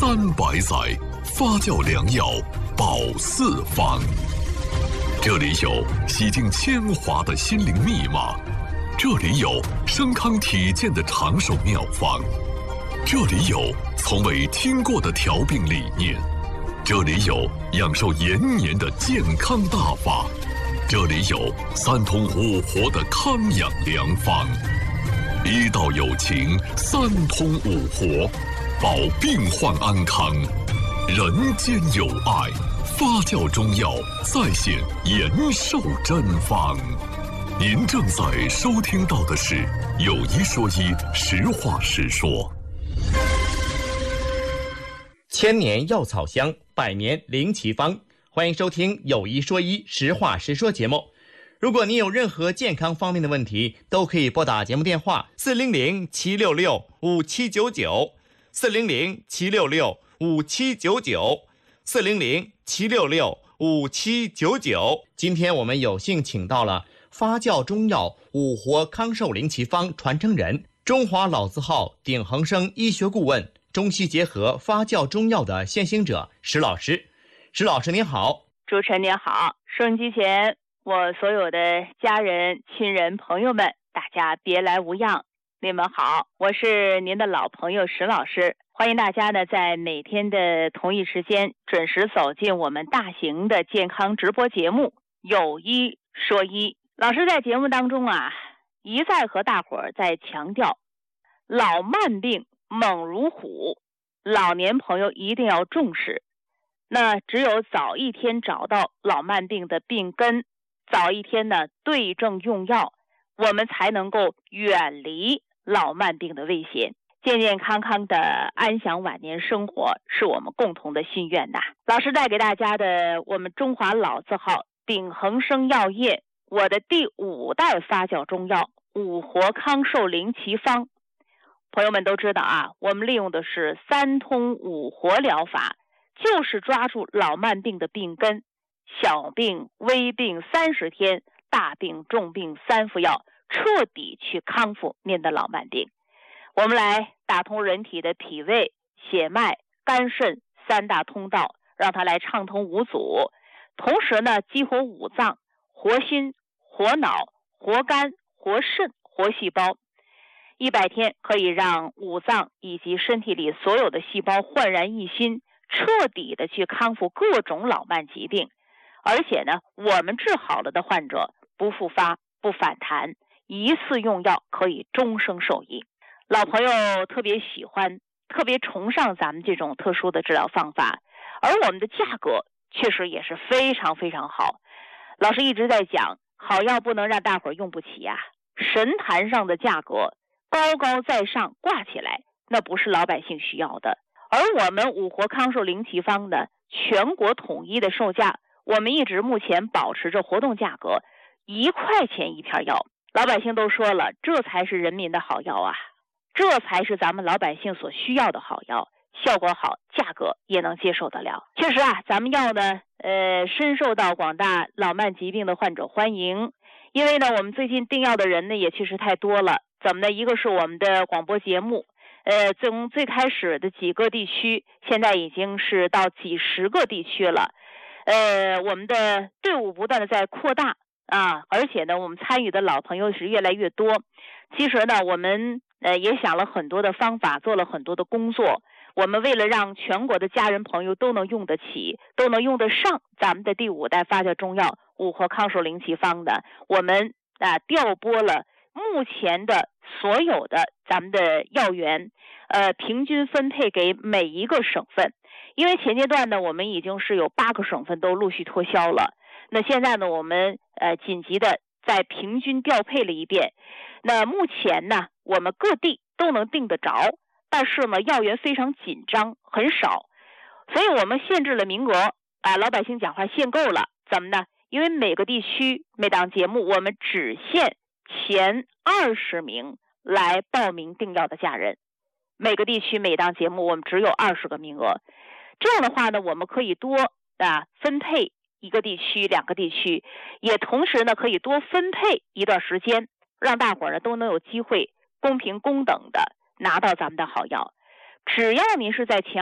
300载，发酵良药保四方。这里有洗净铅华的心灵密码，这里有升康体健的长寿妙方，这里有从未听过的调病理念，这里有养寿延年的健康大法，这里有3通5活的康养良方。医道有情，3通5活，保病患安康，人间有爱。发酵中药再现延寿真方。您正在收听到的是有一说一，实话实说。 千年药草香，百年灵奇方。欢迎收听有一说一，实话实说节目。如果你有任何健康方面的问题，都可以拨打节目电话400-766-5799 400-766-5799 400-766-5799。今天我们有幸请到了发酵中药5活康寿灵奇方传承人，中华老字号鼎恒生医学顾问，中西结合发酵中药的先行者石老师。石老师您好。 主持人您好，收音机前我所有的家人、亲人、朋友们，大家别来无恙，你们好，我是您的老朋友石老师。欢迎大家呢，在每天的同一时间准时走进我们大型的健康直播节目有一说一。老师在节目当中一再和大伙儿在强调，老慢病猛如虎，老年朋友一定要重视。那只有早一天找到老慢病的病根，早一天呢对症用药，我们才能够远离老慢病的危险，健健康康的安享晚年生活，是我们共同的心愿呐。老师带给大家的我们中华老字号鼎恒生药业我的第5代发酵中药5活康寿灵奇方。朋友们都知道我们利用的是3通5活疗法，就是抓住老慢病的病根，小病微病30天，大病重病3副药，彻底去康复您的老慢病。我们来打通人体的脾胃、血脉、肝肾3大通道，让它来畅通无阻，同时呢激活5脏，活心、活脑、活肝、活肾、活细胞。100天可以让5脏以及身体里所有的细胞焕然一新，彻底的去康复各种老慢疾病。而且呢，我们治好了的患者不复发、不反弹，一次用药可以终生受益。老朋友特别喜欢、特别崇尚咱们这种特殊的治疗方法，而我们的价格确实也是非常非常好。老师一直在讲，好药不能让大伙儿用不起神坛上的价格高高在上挂起来，那不是老百姓需要的。而我们5活康寿灵奇方的全国统一的售价，我们一直目前保持着活动价格1块钱一片药。老百姓都说了，这才是人民的好药这才是咱们老百姓所需要的好药，效果好，价格也能接受得了。确实咱们药呢深受到广大老慢疾病的患者欢迎。因为呢我们最近订药的人呢也确实太多了。怎么呢？一个是我们的广播节目从最开始的几个地区，现在已经是到几十个地区了。我们的队伍不断的在扩大而且呢我们参与的老朋友是越来越多。其实呢我们也想了很多的方法，做了很多的工作。我们为了让全国的家人朋友都能用得起，都能用得上咱们的第5代发酵中药5活康寿灵奇方的，我们调拨了目前的所有的咱们的药源平均分配给每一个省份。因为前阶段呢我们已经是有8个省份都陆续脱销了，那现在呢我们紧急的再平均调配了一遍。那目前呢我们各地都能订得着，但是呢药源非常紧张，很少，所以我们限制了名额老百姓讲话限购了。怎么呢？因为每个地区每档节目我们只限前20名来报名订药的家人，每个地区每档节目我们只有20个名额。这样的话呢我们可以多分配1个地区2个地区，也同时呢可以多分配一段时间，让大伙儿呢都能有机会公平公等的拿到咱们的好药。只要您是在前